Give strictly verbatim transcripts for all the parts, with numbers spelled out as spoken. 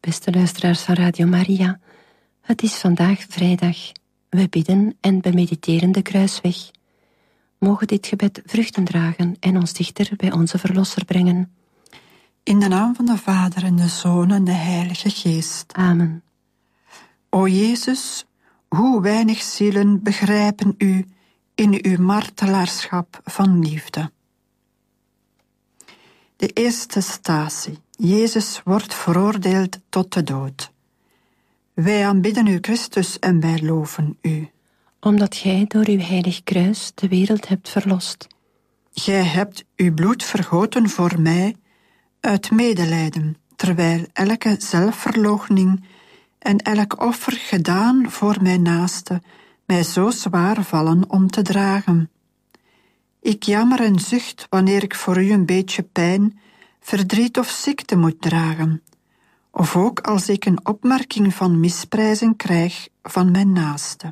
beste luisteraars van Radio Maria. Het is vandaag vrijdag. We bidden en bemediteren de kruisweg. Mogen dit gebed vruchten dragen en ons dichter bij onze Verlosser brengen. In de naam van de Vader en de Zoon en de Heilige Geest. Amen. O Jezus, hoe weinig zielen begrijpen u in uw martelaarschap van liefde. De eerste statie. Jezus wordt veroordeeld tot de dood. Wij aanbidden u, Christus, en wij loven u. Omdat gij door uw heilig kruis de wereld hebt verlost. Gij hebt uw bloed vergoten voor mij uit medelijden, terwijl elke zelfverloochening en elk offer gedaan voor mijn naaste mij zo zwaar vallen om te dragen. Ik jammer en zucht wanneer ik voor u een beetje pijn, verdriet of ziekte moet dragen, of ook als ik een opmerking van misprijzen krijg van mijn naaste.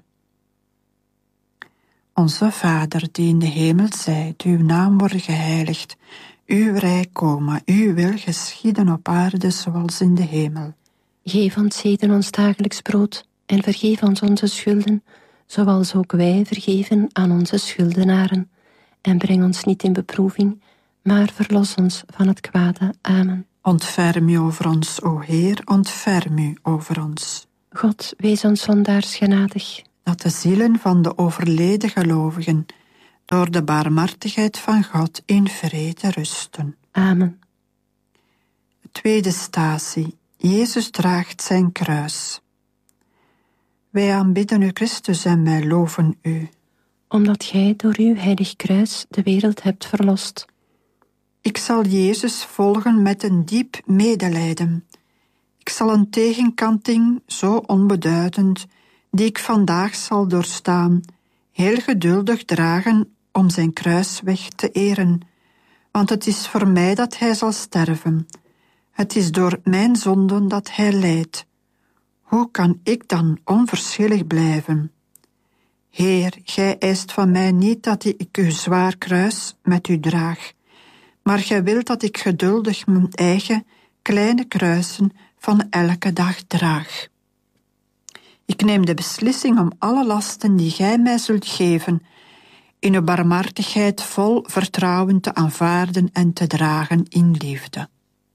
Onze Vader, die in de hemel zijt, uw naam worden geheiligd, uw rijk komen, uw wil geschieden op aarde zoals in de hemel. Geef ons heden ons dagelijks brood en vergeef ons onze schulden, zoals ook wij vergeven aan onze schuldenaren. En breng ons niet in beproeving, maar verlos ons van het kwade. Amen. Ontferm u over ons, o Heer, ontferm u over ons. God, wees ons zondaars genadig. Dat de zielen van de overleden gelovigen door de barmhartigheid van God in vrede rusten. Amen. Tweede statie. Jezus draagt zijn kruis. Wij aanbidden u, Christus, en wij loven u. Omdat gij door uw heilig kruis de wereld hebt verlost. Ik zal Jezus volgen met een diep medelijden. Ik zal een tegenkanting zo onbeduidend, die ik vandaag zal doorstaan, heel geduldig dragen om zijn kruisweg te eren. Want het is voor mij dat hij zal sterven. Het is door mijn zonden dat hij lijdt. Hoe kan ik dan onverschillig blijven? Heer, gij eist van mij niet dat ik uw zwaar kruis met u draag, maar gij wilt dat ik geduldig mijn eigen kleine kruisen van elke dag draag. Ik neem de beslissing om alle lasten die gij mij zult geven, in uw barmhartigheid vol vertrouwen te aanvaarden en te dragen in liefde.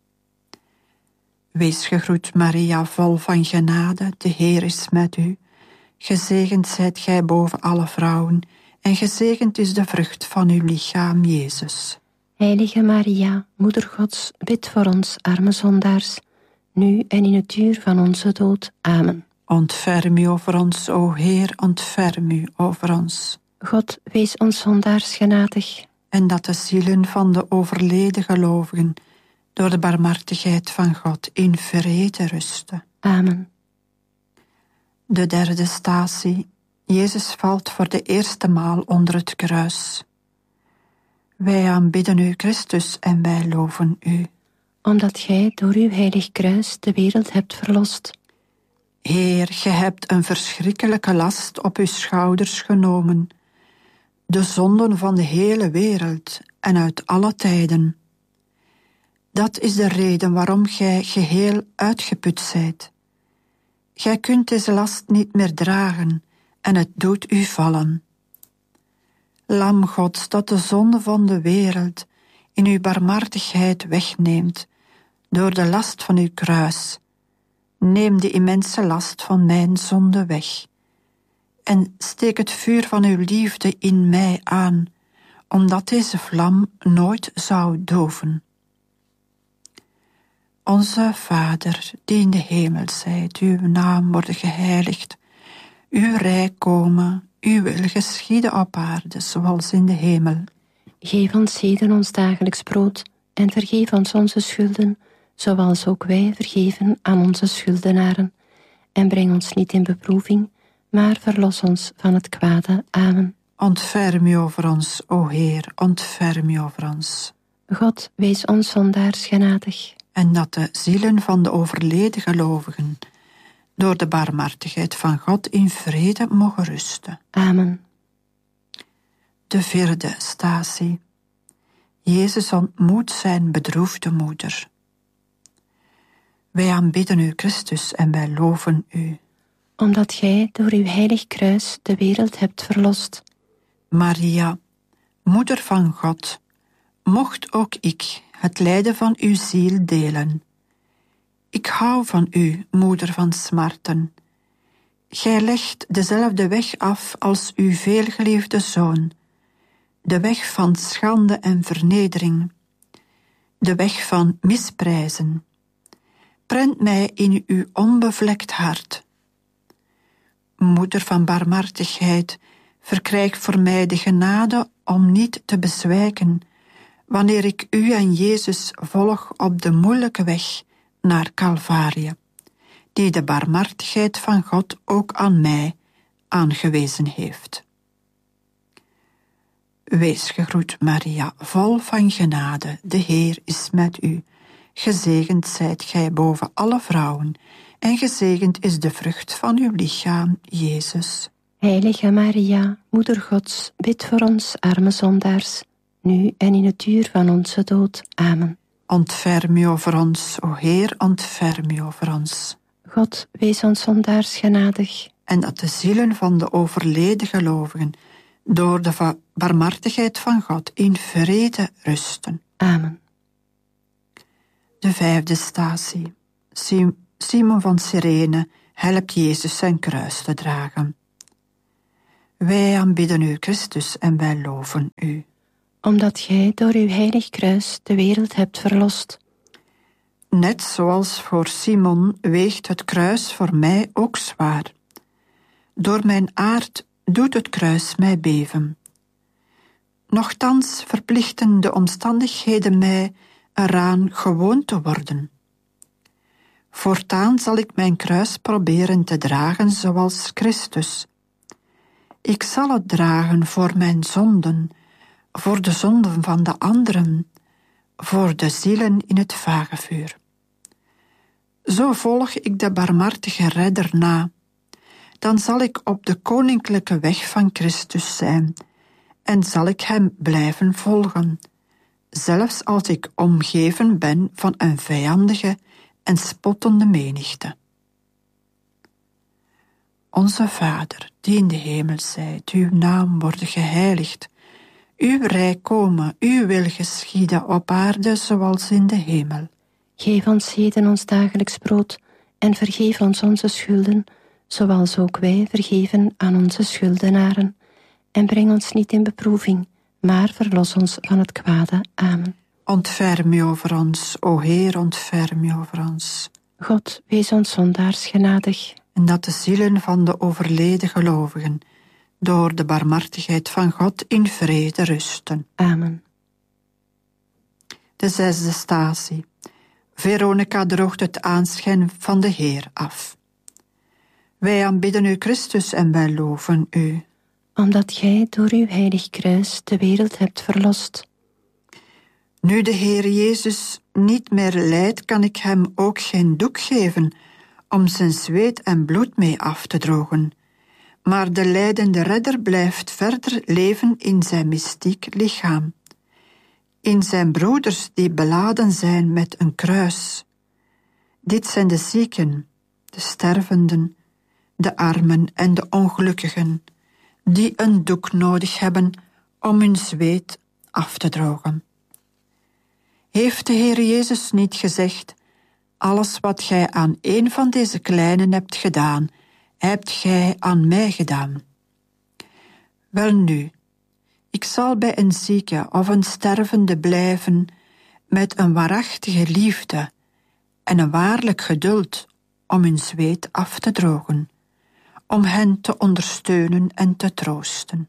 Wees gegroet, Maria, vol van genade, de Heer is met u. Gezegend zijt gij boven alle vrouwen, en gezegend is de vrucht van uw lichaam, Jezus. Heilige Maria, Moeder Gods, bid voor ons, arme zondaars, nu en in het uur van onze dood. Amen. Ontferm u over ons, o Heer, ontferm u over ons. God, wees ons zondaars genadig. En dat de zielen van de overleden gelovigen door de barmhartigheid van God in vrede rusten. Amen. De derde statie. Jezus valt voor de eerste maal onder het kruis. Wij aanbidden u, Christus, en wij loven u. Omdat gij door uw heilig kruis de wereld hebt verlost. Heer, ge hebt een verschrikkelijke last op uw schouders genomen, de zonden van de hele wereld en uit alle tijden. Dat is de reden waarom gij geheel uitgeput zijt. Gij kunt deze last niet meer dragen en het doet u vallen. Lam Gods, dat de zonde van de wereld in uw barmhartigheid wegneemt door de last van uw kruis, neem de immense last van mijn zonde weg en steek het vuur van uw liefde in mij aan, omdat deze vlam nooit zou doven. Onze Vader, die in de hemel zijt, uw naam worden geheiligd, uw rijk komen, uw wil geschieden op aarde, zoals in de hemel. Geef ons heden ons dagelijks brood en vergeef ons onze schulden, zoals ook wij vergeven aan onze schuldenaren. En breng ons niet in beproeving, maar verlos ons van het kwade. Amen. Ontferm u over ons, o Heer, ontferm u over ons. God, wees ons zondaars genadig. En dat de zielen van de overleden gelovigen door de barmhartigheid van God in vrede mogen rusten. Amen. De vierde statie. Jezus ontmoet zijn bedroefde moeder. Wij aanbidden u, Christus, en wij loven u. Omdat gij door uw heilig kruis de wereld hebt verlost. Maria, moeder van God, mocht ook ik het lijden van uw ziel delen. Ik hou van u, moeder van smarten. Gij legt dezelfde weg af als uw veelgeliefde zoon, de weg van schande en vernedering, de weg van misprijzen. Prent mij in uw onbevlekt hart. Moeder van barmhartigheid, verkrijg voor mij de genade om niet te bezwijken, wanneer ik u en Jezus volg op de moeilijke weg naar Calvarie, die de barmhartigheid van God ook aan mij aangewezen heeft. Wees gegroet, Maria, vol van genade, de Heer is met u. Gezegend zijt gij boven alle vrouwen, en gezegend is de vrucht van uw lichaam, Jezus. Heilige Maria, Moeder Gods, bid voor ons arme zondaars, nu en in het uur van onze dood. Amen. Ontferm u over ons, o Heer, ontferm u over ons. God, wees ons zondaars genadig. En dat de zielen van de overleden gelovigen door de barmhartigheid van God in vrede rusten. Amen. De vijfde statie. Simon van Cyrene helpt Jezus zijn kruis te dragen. Wij aanbidden u, Christus, en wij loven u. Omdat gij door uw heilig kruis de wereld hebt verlost. Net zoals voor Simon weegt het kruis voor mij ook zwaar. Door mijn aard doet het kruis mij beven. Nochtans verplichten de omstandigheden mij eraan gewoon te worden. Voortaan zal ik mijn kruis proberen te dragen zoals Christus. Ik zal het dragen voor mijn zonden, voor de zonden van de anderen, voor de zielen in het vagevuur. Zo volg ik de barmhartige redder na. Dan zal ik op de koninklijke weg van Christus zijn en zal ik hem blijven volgen, zelfs als ik omgeven ben van een vijandige en spottende menigte. Onze Vader, die in de hemel zijt, uw naam worden geheiligd, uw rijk komen, uw wil geschieden op aarde zoals in de hemel. Geef ons heden ons dagelijks brood en vergeef ons onze schulden, zoals ook wij vergeven aan onze schuldenaren. En breng ons niet in beproeving, maar verlos ons van het kwade. Amen. Ontferm u over ons, o Heer, ontferm u over ons. God, wees ons zondaars genadig. En dat de zielen van de overleden gelovigen door de barmhartigheid van God in vrede rusten. Amen. De zesde statie. Veronica droogt het aanschijn van de Heer af. Wij aanbidden u, Christus, en wij loven u. Omdat gij door uw heilig kruis de wereld hebt verlost. Nu de Heer Jezus niet meer lijdt, kan ik hem ook geen doek geven om zijn zweet en bloed mee af te drogen. Maar de lijdende redder blijft verder leven in zijn mystiek lichaam. In zijn broeders die beladen zijn met een kruis. Dit zijn de zieken, de stervenden, de armen en de ongelukkigen, die een doek nodig hebben om hun zweet af te drogen. Heeft de Heer Jezus niet gezegd: alles wat gij aan een van deze kleinen hebt gedaan, hebt gij aan mij gedaan? Welnu, ik zal bij een zieke of een stervende blijven met een waarachtige liefde en een waarlijk geduld om hun zweet af te drogen, om hen te ondersteunen en te troosten.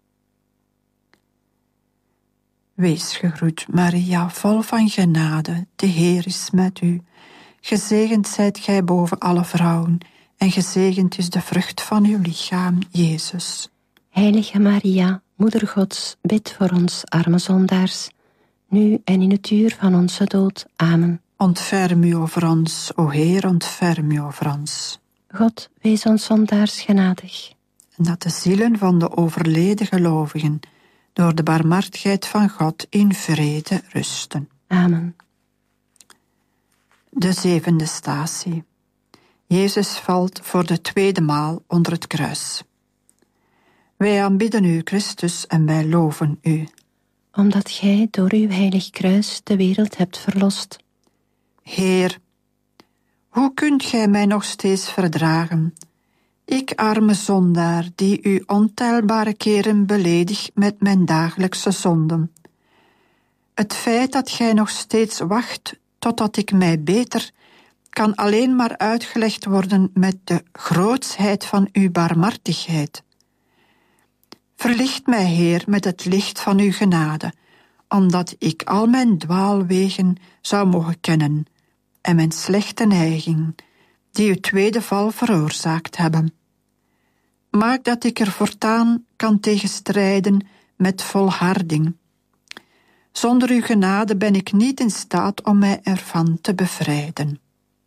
Wees gegroet, Maria, vol van genade, de Heer is met u. Gezegend zijt gij boven alle vrouwen, en gezegend is de vrucht van uw lichaam, Jezus. Heilige Maria, Moeder Gods, bid voor ons arme zondaars, nu en in het uur van onze dood. Amen. Ontferm u over ons, o Heer, ontferm u over ons. God, wees ons zondaars genadig. En dat de zielen van de overleden gelovigen door de barmhartigheid van God in vrede rusten. Amen. De zevende statie. Jezus valt voor de tweede maal onder het kruis. Wij aanbidden u, Christus, en wij loven u. Omdat gij door uw heilig kruis de wereld hebt verlost. Heer, hoe kunt gij mij nog steeds verdragen? Ik, arme zondaar, die u ontelbare keren beledig met mijn dagelijkse zonden. Het feit dat gij nog steeds wacht totdat ik mij beter, kan alleen maar uitgelegd worden met de grootsheid van uw barmhartigheid. Verlicht mij, Heer, met het licht van uw genade, omdat ik al mijn dwaalwegen zou mogen kennen en mijn slechte neiging, die uw tweede val veroorzaakt hebben. Maak dat ik er voortaan kan tegen strijden met volharding. Zonder uw genade ben ik niet in staat om mij ervan te bevrijden.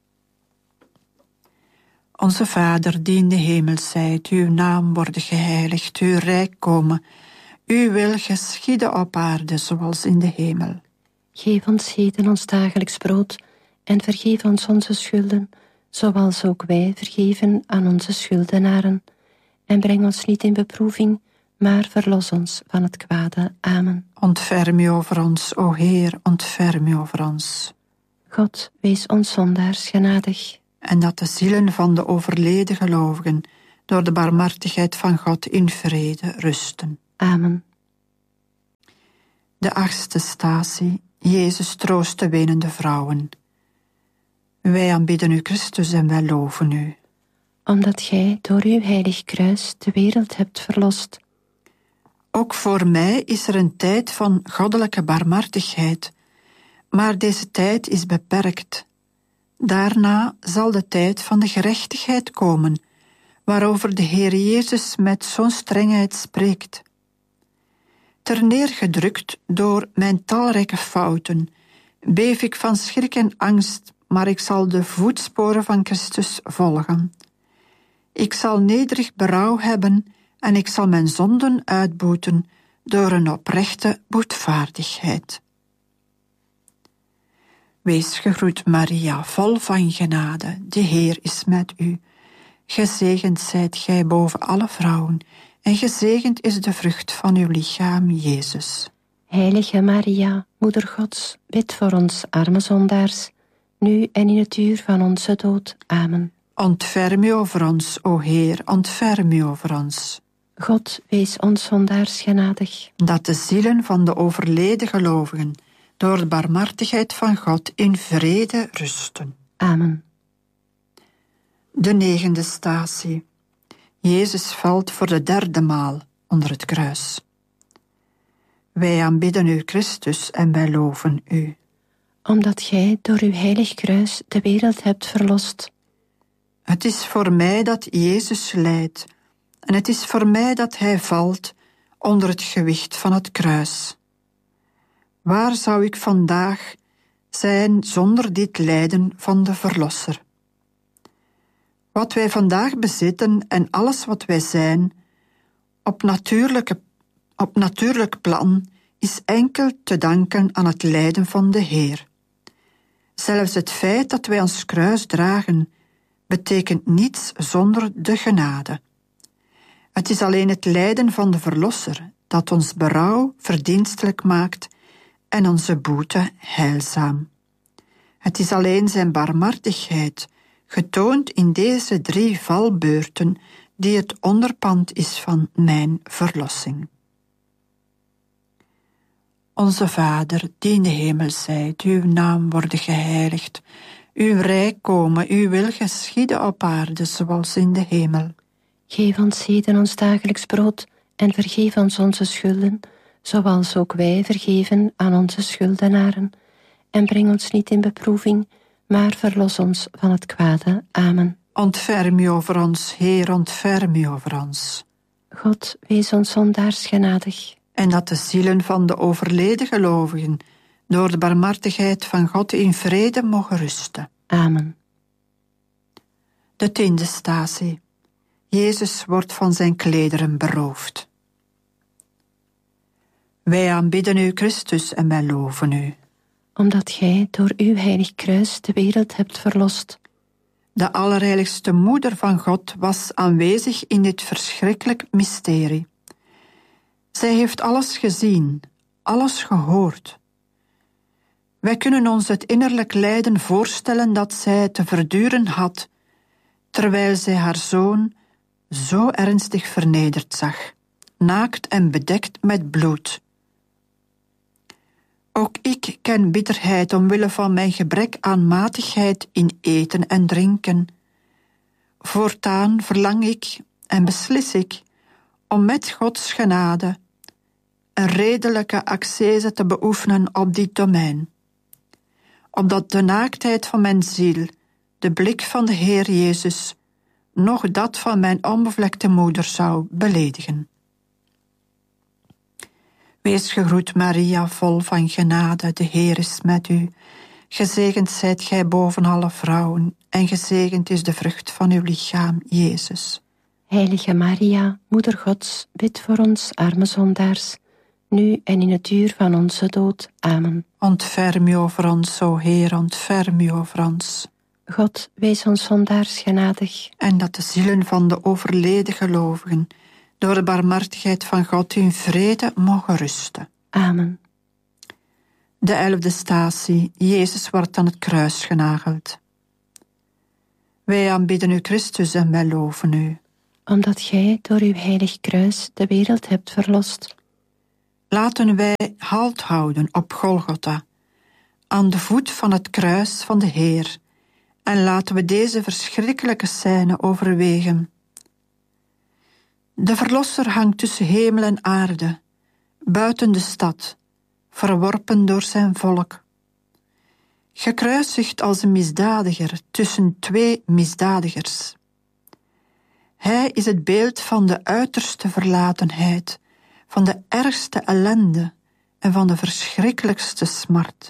Onze Vader, die in de hemel zijt, uw naam worden geheiligd, uw rijk komen, uw wil geschieden op aarde zoals in de hemel. Geef ons heden ons dagelijks brood en vergeef ons onze schulden, zoals ook wij vergeven aan onze schuldenaren. En breng ons niet in beproeving, maar verlos ons van het kwade. Amen. Ontferm u over ons, o Heer, ontferm u over ons. God, wees ons zondaars genadig. En dat de zielen van de overleden gelovigen door de barmhartigheid van God in vrede rusten. Amen. De achtste statie. Jezus troost de wenende vrouwen. Wij aanbidden u, Christus, en wij loven u. Omdat gij door uw heilig kruis de wereld hebt verlost. Ook voor mij is er een tijd van goddelijke barmhartigheid, maar deze tijd is beperkt. Daarna zal de tijd van de gerechtigheid komen, waarover de Heer Jezus met zo'n strengheid spreekt. Terneergedrukt door mijn talrijke fouten, beef ik van schrik en angst, maar ik zal de voetsporen van Christus volgen. Ik zal nederig berouw hebben en ik zal mijn zonden uitboeten door een oprechte boetvaardigheid. Wees gegroet, Maria, vol van genade, de Heer is met u. Gezegend zijt gij boven alle vrouwen, en gezegend is de vrucht van uw lichaam, Jezus. Heilige Maria, Moeder Gods, bid voor ons arme zondaars, nu en in het uur van onze dood. Amen. Ontferm u over ons, o Heer, ontferm u over ons. God, wees ons zondaars genadig. Dat de zielen van de overleden gelovigen door de barmhartigheid van God in vrede rusten. Amen. De negende statie. Jezus valt voor de derde maal onder het kruis. Wij aanbidden u, Christus, en wij loven u. Omdat gij door uw heilig kruis de wereld hebt verlost. Het is voor mij dat Jezus lijdt, en het is voor mij dat hij valt onder het gewicht van het kruis. Waar zou ik vandaag zijn zonder dit lijden van de Verlosser? Wat wij vandaag bezitten en alles wat wij zijn, op, natuurlijke, op natuurlijk plan, is enkel te danken aan het lijden van de Heer. Zelfs het feit dat wij ons kruis dragen, betekent niets zonder de genade. Het is alleen het lijden van de Verlosser dat ons berouw verdienstelijk maakt en onze boete heilzaam. Het is alleen zijn barmhartigheid, getoond in deze drie valbeurten, die het onderpand is van mijn verlossing. Onze Vader, die in de hemel zijt, uw naam worden geheiligd, uw rijk komen, uw wil geschieden op aarde zoals in de hemel. Geef ons heden ons dagelijks brood en vergeef ons onze schulden, zoals ook wij vergeven aan onze schuldenaren. En breng ons niet in beproeving, maar verlos ons van het kwade. Amen. Ontferm u over ons, Heer, ontferm u over ons. God, wees ons zondaars genadig. En dat de zielen van de overleden gelovigen door de barmhartigheid van God in vrede mogen rusten. Amen. De tiende statie. Jezus wordt van zijn klederen beroofd. Wij aanbidden u, Christus, en wij loven u. omdat gij door uw heilig kruis de wereld hebt verlost. De allerheiligste moeder van God was aanwezig in dit verschrikkelijk mysterie. Zij heeft alles gezien, alles gehoord. Wij kunnen ons het innerlijk lijden voorstellen dat zij te verduren had, terwijl zij haar zoon zo ernstig vernederd zag, naakt en bedekt met bloed. Ook ik ken bitterheid omwille van mijn gebrek aan matigheid in eten en drinken. Voortaan verlang ik en beslis ik om met Gods genade een redelijke ascese te beoefenen op dit domein, opdat de naaktheid van mijn ziel, de blik van de Heer Jezus, nog dat van mijn onbevlekte moeder zou beledigen. Wees gegroet, Maria, vol van genade, de Heer is met u. Gezegend zijt gij boven alle vrouwen, en gezegend is de vrucht van uw lichaam, Jezus. Heilige Maria, Moeder Gods, bid voor ons arme zondaars, nu en in het uur van onze dood. Amen. Ontferm u over ons, o Heer, ontferm u over ons. God, wees ons zondaars genadig. En dat de zielen van de overleden gelovigen door de barmhartigheid van God in vrede mogen rusten. Amen. De elfde statie, Jezus wordt aan het kruis genageld. Wij aanbidden u, Christus, en wij loven u. Omdat gij door uw heilig kruis de wereld hebt verlost. Laten wij halt houden op Golgotha, aan de voet van het kruis van de Heer, en laten we deze verschrikkelijke scène overwegen. De Verlosser hangt tussen hemel en aarde, buiten de stad, verworpen door zijn volk. Gekruisigd als een misdadiger tussen twee misdadigers. Hij is het beeld van de uiterste verlatenheid, van de ergste ellende en van de verschrikkelijkste smart.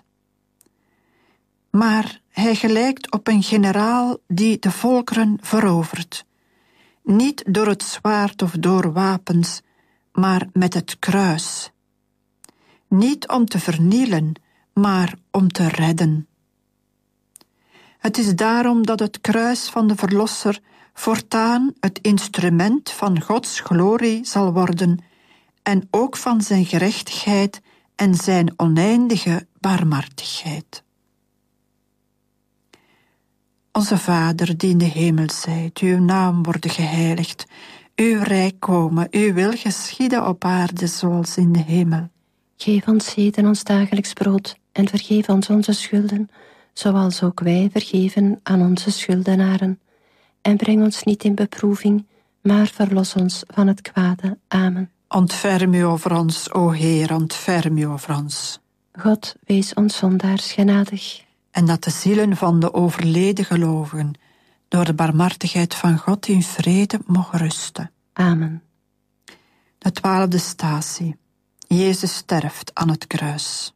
Maar hij gelijkt op een generaal die de volkeren verovert, niet door het zwaard of door wapens, maar met het kruis. Niet om te vernielen, maar om te redden. Het is daarom dat het kruis van de Verlosser voortaan het instrument van Gods glorie zal worden en ook van zijn gerechtigheid en zijn oneindige barmhartigheid. Onze Vader, die in de hemel zijt, uw naam worden geheiligd, uw rijk komen, uw wil geschieden op aarde zoals in de hemel. Geef ons heden ons dagelijks brood en vergeef ons onze schulden, zoals ook wij vergeven aan onze schuldenaren. En breng ons niet in beproeving, maar verlos ons van het kwade. Amen. Ontferm u over ons, o Heer, ontferm u over ons. God, wees ons zondaars genadig. En dat de zielen van de overleden gelovigen door de barmhartigheid van God in vrede mogen rusten. Amen. De twaalfde statie. Jezus sterft aan het kruis.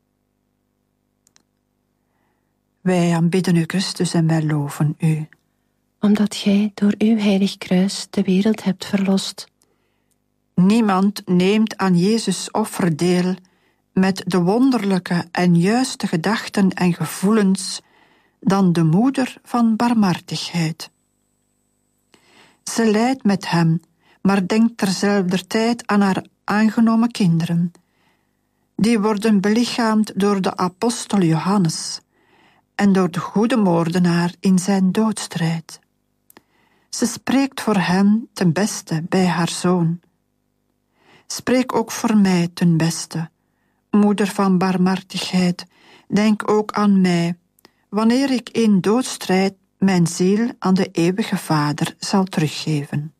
Wij aanbidden u, Christus, en wij loven u. Omdat gij door uw heilig kruis de wereld hebt verlost. Niemand neemt aan Jezus offer deel met de wonderlijke en juiste gedachten en gevoelens dan de moeder van barmhartigheid. Ze lijdt met hem, maar denkt terzelfdertijd aan haar aangenomen kinderen. Die worden belichaamd door de apostel Johannes en door de goede moordenaar in zijn doodstrijd. Ze spreekt voor hem ten beste bij haar zoon. Spreek ook voor mij ten beste, moeder van barmhartigheid, denk ook aan mij, wanneer ik in doodstrijd mijn ziel aan de eeuwige Vader zal teruggeven.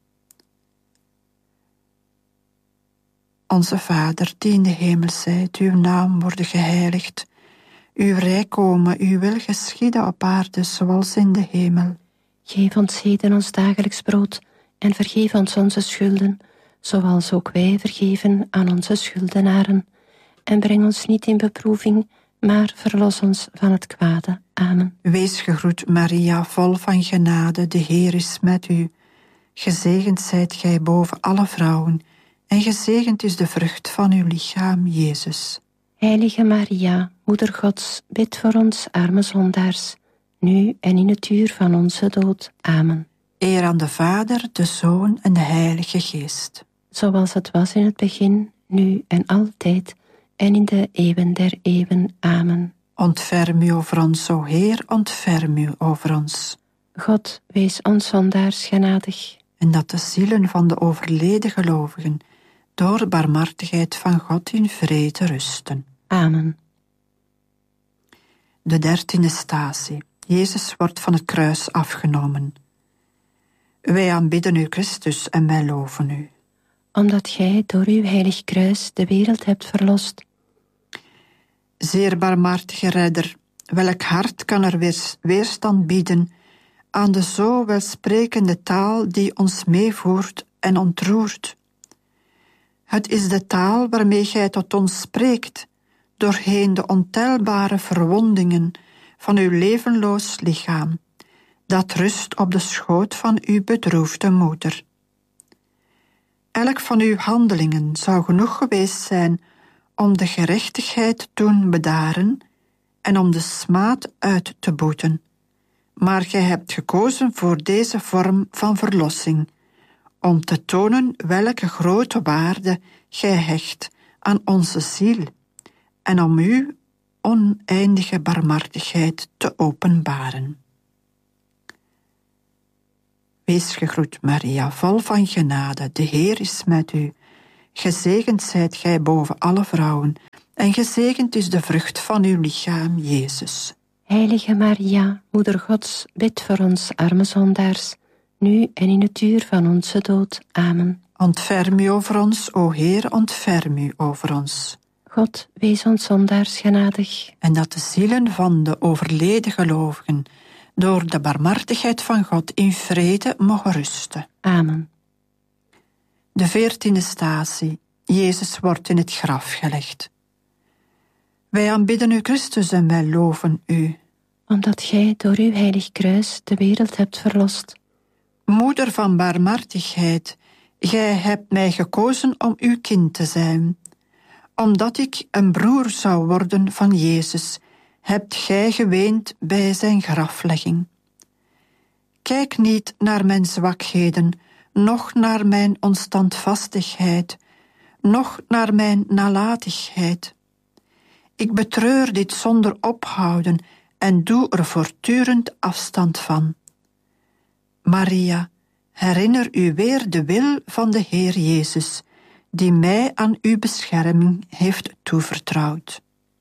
Onze Vader, die in de hemel zijt, uw naam worden geheiligd, uw rijk komen, uw wil geschieden op aarde zoals in de hemel. Geef ons heden ons dagelijks brood en vergeef ons onze schulden, zoals ook wij vergeven aan onze schuldenaren. En breng ons niet in beproeving, maar verlos ons van het kwade. Amen. Wees gegroet, Maria, vol van genade, de Heer is met u. Gezegend zijt gij boven alle vrouwen, en gezegend is de vrucht van uw lichaam, Jezus. Heilige Maria, Moeder Gods, bid voor ons arme zondaars, nu en in het uur van onze dood. Amen. Eer aan de Vader, de Zoon en de Heilige Geest. Zoals het was in het begin, nu en altijd, en in de eeuwen der eeuwen. Amen. Ontferm u over ons, o Heer, ontferm u over ons. God, wees ons zondaars genadig. En dat de zielen van de overleden gelovigen door de barmhartigheid van God in vrede rusten. Amen. De dertiende statie. Jezus wordt van het kruis afgenomen. Wij aanbidden u, Christus, en wij loven u. Omdat gij door uw heilig kruis de wereld hebt verlost. Zeer barmhartige Redder, welk hart kan er weers- weerstand bieden aan de zo welsprekende taal die ons meevoert en ontroert? Het is de taal waarmee gij tot ons spreekt, doorheen de ontelbare verwondingen van uw levenloos lichaam, dat rust op de schoot van uw bedroefde moeder. Elk van uw handelingen zou genoeg geweest zijn om de gerechtigheid te doen bedaren en om de smaad uit te boeten. Maar gij hebt gekozen voor deze vorm van verlossing, om te tonen welke grote waarde gij hecht aan onze ziel en om uw oneindige barmhartigheid te openbaren. Wees gegroet, Maria, vol van genade, de Heer is met u. Gezegend zijt gij boven alle vrouwen, en gezegend is de vrucht van uw lichaam, Jezus. Heilige Maria, Moeder Gods, bid voor ons arme zondaars, nu en in het uur van onze dood. Amen. Ontferm u over ons, o Heer, ontferm u over ons. God, wees ons zondaars genadig. En dat de zielen van de overleden gelovigen door de barmhartigheid van God in vrede mogen rusten. Amen. De veertiende statie. Jezus wordt in het graf gelegd. Wij aanbidden u, Christus, en wij loven u. Omdat gij door uw heilig kruis de wereld hebt verlost. Moeder van barmhartigheid, gij hebt mij gekozen om uw kind te zijn. Omdat ik een broer zou worden van Jezus, hebt gij geweend bij zijn graflegging. Kijk niet naar mijn zwakheden, noch naar mijn onstandvastigheid, noch naar mijn nalatigheid. Ik betreur dit zonder ophouden en doe er voortdurend afstand van. Maria, herinner u weer de wil van de Heer Jezus, die mij aan uw bescherming heeft toevertrouwd.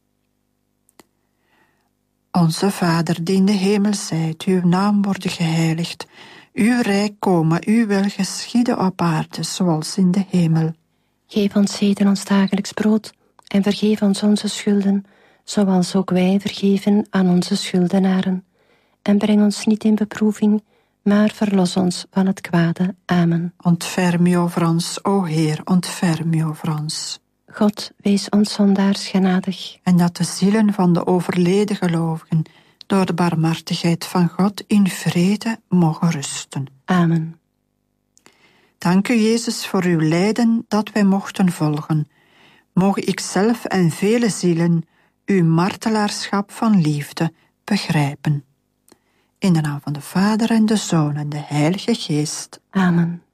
Onze Vader, die in de hemel zijt, uw naam worden geheiligd, uw rijk komen, uw wil geschieden op aarde, zoals in de hemel. Geef ons heden ons dagelijks brood, en vergeef ons onze schulden, zoals ook wij vergeven aan onze schuldenaren. En breng ons niet in beproeving, maar verlos ons van het kwade. Amen. Ontferm u over ons, o Heer, ontferm u over ons. God, wees ons zondaars genadig. En dat de zielen van de overleden gelovigen door de barmhartigheid van God in vrede mogen rusten. Amen. Dank u, Jezus, voor uw lijden dat wij mochten volgen. Mogen ik zelf en vele zielen uw martelaarschap van liefde begrijpen. In de naam van de Vader en de Zoon en de Heilige Geest. Amen.